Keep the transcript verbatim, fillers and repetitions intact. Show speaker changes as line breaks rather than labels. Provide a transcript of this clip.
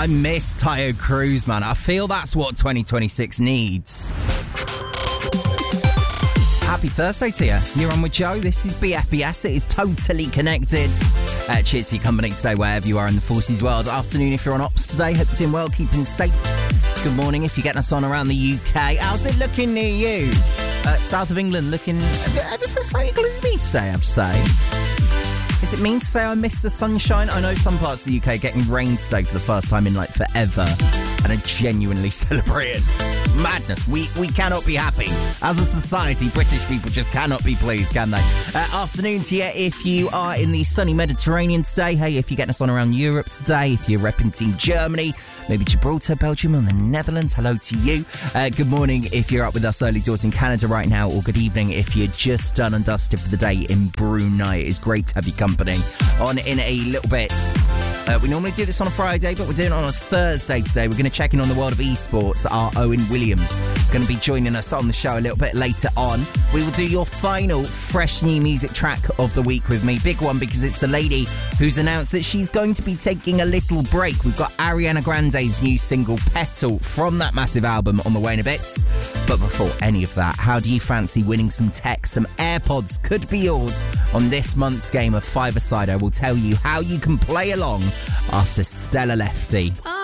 I miss Tayo Cruz, man. I feel that's what twenty twenty-six needs. Happy Thursday to you. You're on with Joe. This is B F B S. It is totally connected. Uh, cheers for your company today, wherever you are in the forces world. Afternoon if you're on ops today. Hope you're doing well, keeping safe. Good morning if you're getting us on around the U K. How's it looking near you? Uh, south of England looking ever so slightly gloomy today, I have to say. Is it mean to say I miss the sunshine? I know some parts of the U K are getting rain today for the first time in like forever, and are genuinely celebrating. Madness. We we cannot be happy. As a society, British people just cannot be pleased, can they? Uh, afternoon to you if you are in the sunny Mediterranean today. Hey, if you're getting us on around Europe today, if you're repping Team Germany, maybe Gibraltar, Belgium, and the Netherlands, hello to you. Uh, good morning if you're up with us early doors in Canada right now, or good evening if you're just done and dusted for the day in Brunei. It is great to have you company on in a little bit. Uh, we normally do this on a Friday, but we're doing it on a Thursday today. We're going to check in on the world of esports. Our Owen Williams going to be joining us on the show a little bit later on. We will do your final fresh new music track of the week with me. Big one because it's the lady who's announced that she's going to be taking a little break. We've got Ariana Grande's new single Petal from that massive album on the way in a bit. But before any of that, how do you fancy winning some tech? Some AirPods could be yours on this month's game of Five-A-Side. I will tell you how you can play along after Stella Lefty.